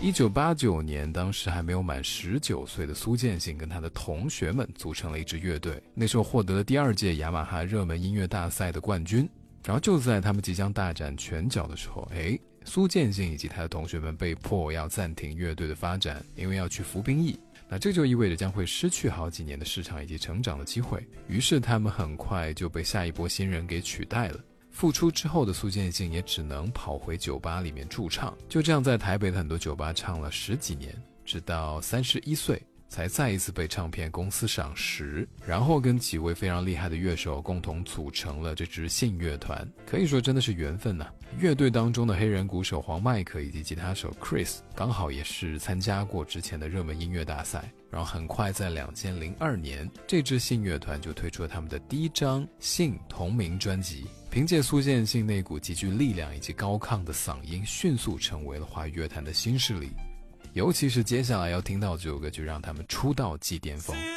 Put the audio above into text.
1989年，当时还没有满19岁的苏建信跟他的同学们组成了一支乐队，那时候获得了第2届雅马哈热门音乐大赛的冠军。然后就在他们即将大展拳脚的时候，苏建信以及他的同学们被迫要暂停乐队的发展，因为要去服兵役。那这就意味着将会失去好几年的市场以及成长的机会，于是他们很快就被下一波新人给取代了。复出之后的苏建信也只能跑回酒吧里面驻唱，就这样在台北的很多酒吧唱了10几年，直到31岁才再一次被唱片公司赏识，然后跟几位非常厉害的乐手共同组成了这支信乐团。可以说真的是缘分啊。乐队当中的黑人鼓手黄麦克以及吉他手 Chris 刚好也是参加过之前的热门音乐大赛，然后很快在2002年，这支信乐团就推出了他们的第1张信同名专辑。凭借苏建信那股极具力量以及高亢的嗓音，迅速成为了华语乐坛的新势力。尤其是接下来要听到这首歌，就让他们出道即巅峰。